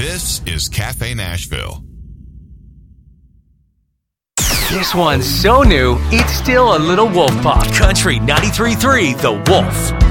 This is Cafe Nashville. This one's so new, it's still a little wolf pop. Country 93.3 The Wolf.